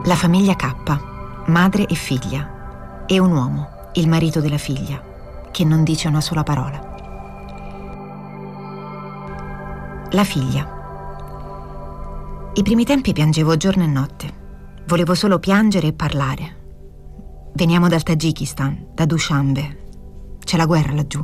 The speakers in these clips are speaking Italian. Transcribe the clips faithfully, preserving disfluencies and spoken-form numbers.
La famiglia K, madre e figlia, e un uomo, il marito della figlia, che non dice una sola parola. La figlia. I primi tempi piangevo giorno e notte. Volevo solo piangere e parlare. Veniamo dal Tagikistan, da Dushanbe. C'è la guerra laggiù.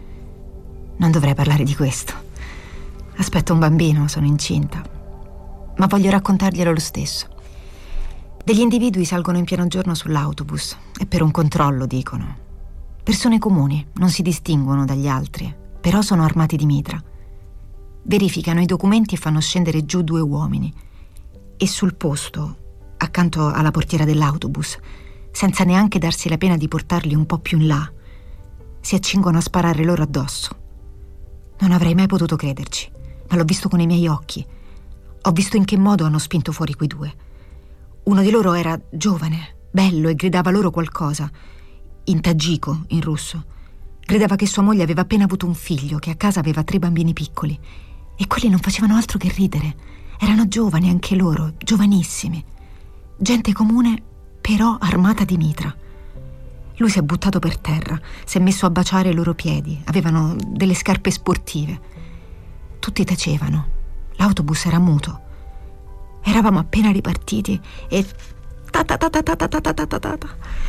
Non dovrei parlare di questo. Aspetto un bambino, sono incinta. Ma voglio raccontarglielo lo stesso. Degli individui salgono in pieno giorno sull'autobus e per un controllo, dicono. Persone comuni, non si distinguono dagli altri, però sono armati di mitra. Verificano i documenti e fanno scendere giù due uomini. E sul posto, accanto alla portiera dell'autobus, senza neanche darsi la pena di portarli un po' più in là, si accingono a sparare loro addosso. Non avrei mai potuto crederci, ma l'ho visto con i miei occhi. Ho visto in che modo hanno spinto fuori quei due. Uno di loro era giovane, bello e gridava loro qualcosa, in tagiko, in russo. Gridava che sua moglie aveva appena avuto un figlio, che a casa aveva tre bambini piccoli. E quelli non facevano altro che ridere. Erano giovani anche loro, giovanissimi. Gente comune, però armata di mitra. Lui si è buttato per terra, si è messo a baciare i loro piedi. Avevano delle scarpe sportive. Tutti tacevano. L'autobus era muto. Eravamo appena ripartiti e... ta ta ta ta ta ta ta ta ta ta.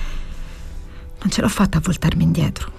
Non ce l'ho fatta a voltarmi indietro.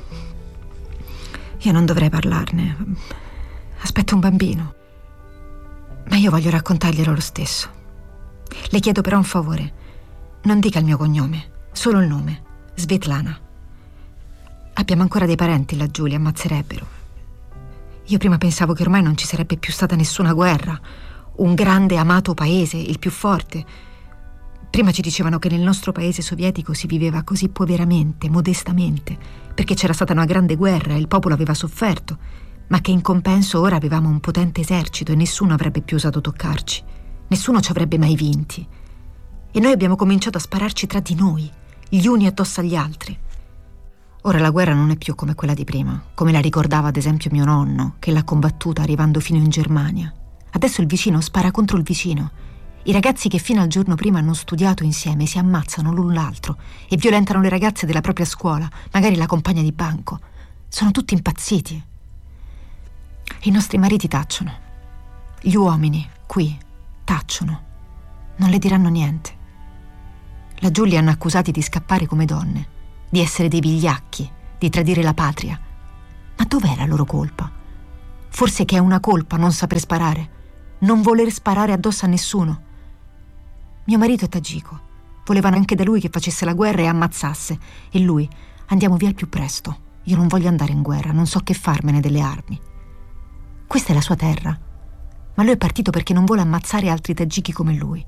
Io non dovrei parlarne. Aspetto un bambino. Ma io voglio raccontarglielo lo stesso. Le chiedo però un favore. Non dica il mio cognome, solo il nome. Svetlana. Abbiamo ancora dei parenti laggiù, li ammazzerebbero. Io prima pensavo che ormai non ci sarebbe più stata nessuna guerra. Un grande amato paese, il più forte. Prima ci dicevano che nel nostro paese sovietico si viveva così poveramente, modestamente, perché c'era stata una grande guerra e il popolo aveva sofferto, ma che in compenso ora avevamo un potente esercito e nessuno avrebbe più osato toccarci. Nessuno ci avrebbe mai vinti. E noi abbiamo cominciato a spararci tra di noi, gli uni addosso agli altri. Ora la guerra non è più come quella di prima, come la ricordava ad esempio mio nonno, che l'ha combattuta arrivando fino in Germania. Adesso il vicino spara contro il vicino. I ragazzi che fino al giorno prima hanno studiato insieme si ammazzano l'un l'altro e violentano le ragazze della propria scuola, magari la compagna di banco. Sono tutti impazziti. I nostri mariti tacciono. Gli uomini, qui, tacciono. Non le diranno niente. Laggiù li hanno accusati di scappare come donne, di essere dei vigliacchi, di tradire la patria. Ma dov'è la loro colpa? Forse che è una colpa non saper sparare, non voler sparare addosso a nessuno. Mio marito è tagiko. Volevano anche da lui che facesse la guerra e ammazzasse. E lui, andiamo via al più presto. Io non voglio andare in guerra, non so che farmene delle armi. Questa è la sua terra. Ma lui è partito perché non vuole ammazzare altri tagiki come lui.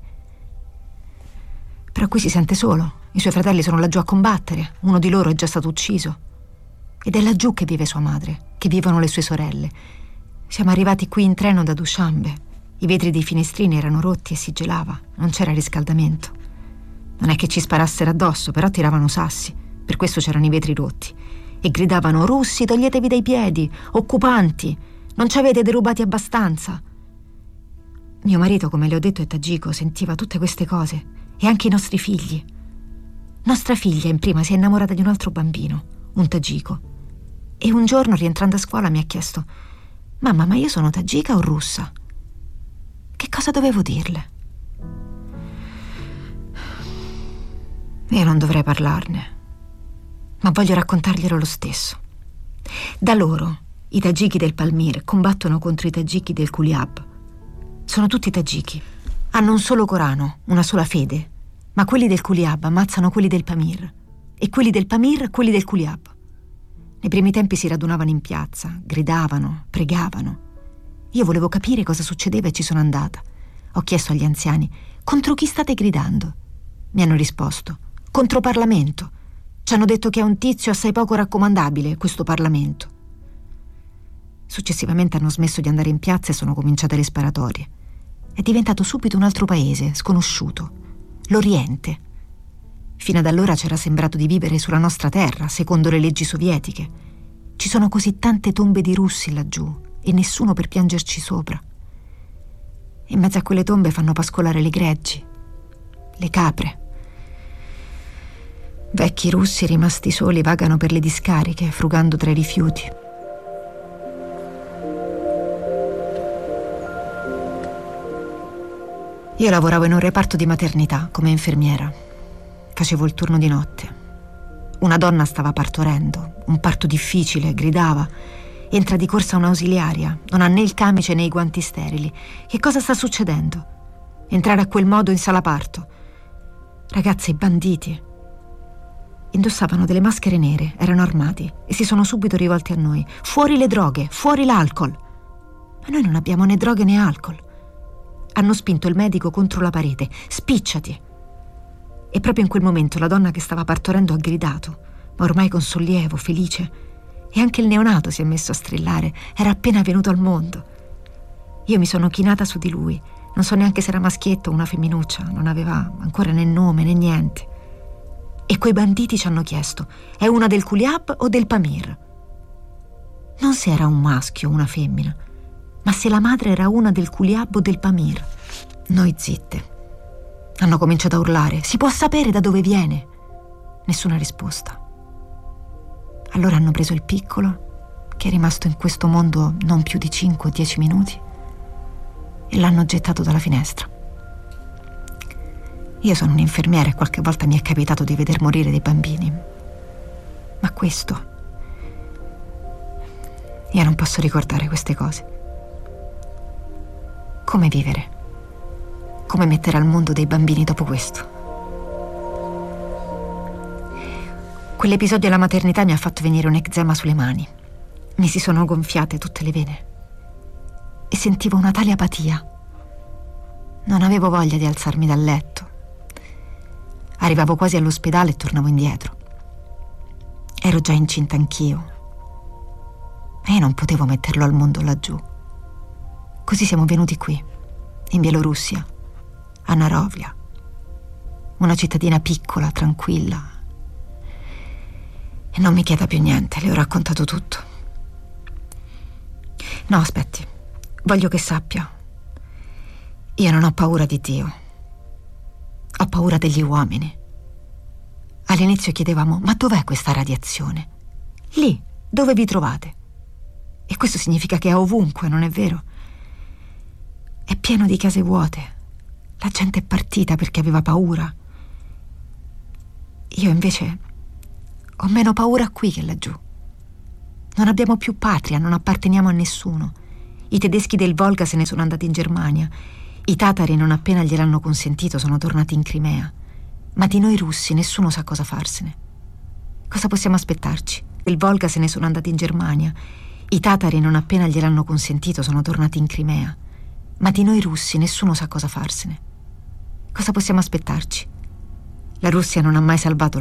Però qui si sente solo. I suoi fratelli sono laggiù a combattere. Uno di loro è già stato ucciso. Ed è laggiù che vive sua madre, che vivono le sue sorelle. Siamo arrivati qui in treno da Dushanbe. I vetri dei finestrini erano rotti e si gelava. Non c'era riscaldamento. Non è che ci sparassero addosso, però tiravano sassi. Per questo c'erano i vetri rotti. E gridavano: russi, toglietevi dai piedi! Occupanti! Non ci avete derubati abbastanza! Mio marito, come le ho detto, è tagiko, sentiva tutte queste cose. E anche i nostri figli. Nostra figlia in prima si è innamorata di un altro bambino, un tagiko. E un giorno, rientrando a scuola, mi ha chiesto: mamma, ma io sono tagika o russa? Che cosa dovevo dirle? Io non dovrei parlarne, ma voglio raccontarglielo lo stesso. Da loro, i tagiki del Palmir combattono contro i tagiki del Kuliab. Sono tutti tagiki. Hanno un solo Corano, una sola fede, ma quelli del Kuliab ammazzano quelli del Pamir e quelli del Pamir quelli del Kuliab. Nei primi tempi si radunavano in piazza, gridavano, pregavano. Io volevo capire cosa succedeva e ci sono andata. Ho chiesto agli anziani: contro chi state gridando? Mi hanno risposto: contro Parlamento. Ci hanno detto che è un tizio assai poco raccomandabile, questo Parlamento. Successivamente hanno smesso di andare in piazza e sono cominciate le sparatorie. È diventato subito un altro paese, sconosciuto, l'Oriente. Fino ad allora c'era sembrato di vivere sulla nostra terra, secondo le leggi sovietiche. Ci sono così tante tombe di russi laggiù e nessuno per piangerci sopra. In mezzo a quelle tombe fanno pascolare le greggi. le capre. Vecchi russi rimasti soli vagano per le discariche, frugando tra i rifiuti. Io lavoravo in un reparto di maternità come infermiera. Facevo il turno di notte. Una donna stava partorendo, un parto difficile, gridava. Entra di corsa un'ausiliaria, non ha né il camice né i guanti sterili. Che cosa sta succedendo? Entrare a quel modo in sala parto. Ragazzi, i banditi indossavano delle maschere nere, erano armati e si sono subito rivolti a noi. Fuori le droghe, fuori l'alcol. Ma noi non abbiamo né droghe né alcol. Hanno spinto il medico contro la parete. Spicciati! E proprio in quel momento la donna che stava partorendo ha gridato, ma ormai con sollievo, felice. E anche il neonato si è messo a strillare, era appena venuto al mondo. Io mi sono chinata su di lui, non so neanche se era maschietto o una femminuccia, non aveva ancora né nome né niente. E quei banditi ci hanno chiesto, è una del Kuliab o del Pamir? Non se era un maschio o una femmina, ma se la madre era una del Kuliab o del Pamir. Noi zitte. Hanno cominciato a urlare, si può sapere da dove viene? Nessuna risposta. Allora hanno preso il piccolo, che è rimasto in questo mondo non più di cinque o dieci minuti, e l'hanno gettato dalla finestra. Io sono un'infermiera e qualche volta mi è capitato di veder morire dei bambini. Ma questo... Io non posso ricordare queste cose. Come vivere? Come mettere al mondo dei bambini dopo questo? Quell'episodio alla maternità mi ha fatto venire un eczema sulle mani. Mi si sono gonfiate tutte le vene. E sentivo una tale apatia. Non avevo voglia di alzarmi dal letto. Arrivavo quasi all'ospedale e tornavo indietro. Ero già incinta anch'io. E io non potevo metterlo al mondo laggiù. Così siamo venuti qui, in Bielorussia, a Narovlia, una cittadina piccola, tranquilla. E non mi chieda più niente, le ho raccontato tutto. No, aspetti, voglio che sappia. Io non ho paura di Dio. Ho paura degli uomini. All'inizio chiedevamo, ma dov'è questa radiazione? Lì, dove vi trovate? E questo significa che è ovunque, non è vero? È pieno di case vuote. La gente è partita perché aveva paura. Io invece ho meno paura qui che laggiù. Non abbiamo più patria, non apparteniamo a nessuno. I tedeschi del Volga se ne sono andati in Germania. I tatari, non appena gliel'hanno consentito, sono tornati in Crimea. Ma di noi russi nessuno sa cosa farsene. Cosa possiamo aspettarci? Il Volga se ne sono andati in Germania. I tatari, non appena gliel'hanno consentito, sono tornati in Crimea. Ma di noi russi nessuno sa cosa farsene. Cosa possiamo aspettarci? La Russia non ha mai salvato la